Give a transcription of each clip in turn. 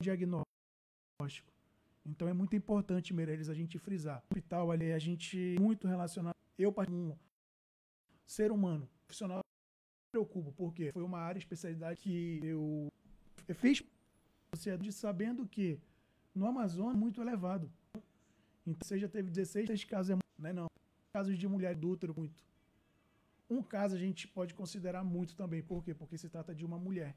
diagnóstico. Então é muito importante, Meirelles, a gente frisar. No hospital ali, a gente muito relacionado. Eu, como ser humano, profissional, me preocupo, porque foi uma área de especialidade que eu fiz sabendo que no Amazonas é muito elevado. Então você já teve 16 casos, né? Não. Casos de mulher do útero, muito. Um caso a gente pode considerar muito também. Por quê? Porque se trata de uma mulher.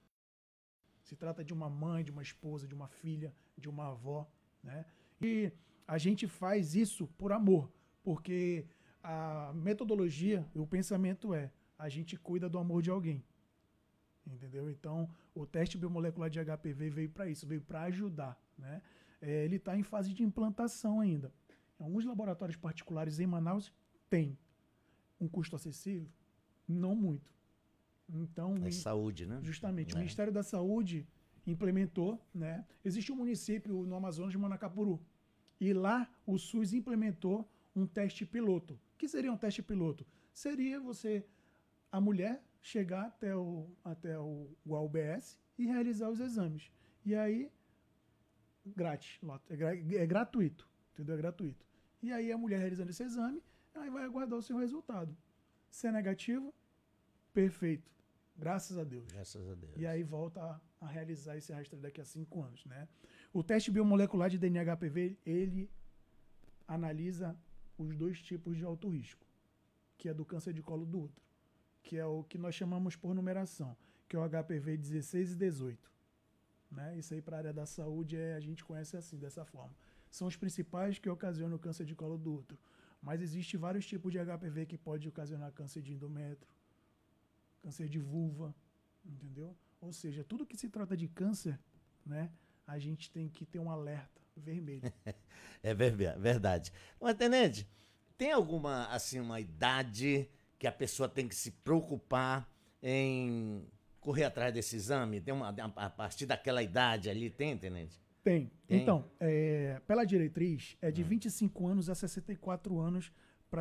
Se trata de uma mãe, de uma esposa, de uma filha, de uma avó, né? E a gente faz isso por amor, porque a metodologia, o pensamento a gente cuida do amor de alguém. Entendeu? Então, o teste biomolecular de HPV veio para isso, veio para ajudar, né? Ele está em fase de implantação ainda. Alguns laboratórios particulares em Manaus têm um custo acessível? Não muito. Então, É saúde, né? Justamente. O Ministério da Saúde implementou, né? Existe um município no Amazonas de Manacapuru. E lá o SUS implementou um teste piloto. O que seria um teste piloto? Seria a mulher, chegar até o UBS e realizar os exames. E aí, grátis. É gratuito. Entendeu? É gratuito. E aí a mulher realizando esse exame, aí vai aguardar o seu resultado. Se é negativo, perfeito. Graças a Deus. Graças a Deus. E aí volta a realizar esse rastreio daqui a 5 anos, né? O teste biomolecular de DNA HPV, ele analisa os 2 tipos de alto risco, que é do câncer de colo do útero, que é o que nós chamamos por numeração, que é o HPV 16 e 18. Né? Isso aí para a área da saúde a gente conhece assim, dessa forma. São os principais que ocasionam o câncer de colo do útero. Mas existe vários tipos de HPV que pode ocasionar câncer de endométrio, câncer de vulva, entendeu? Ou seja, tudo que se trata de câncer, né, a gente tem que ter um alerta vermelho. É verdade. Mas, tenente, tem alguma, assim, uma idade que a pessoa tem que se preocupar em correr atrás desse exame? Tem a partir daquela idade ali, tem, tenente? Tem. Então, pela diretriz, é de 25 anos a 64 anos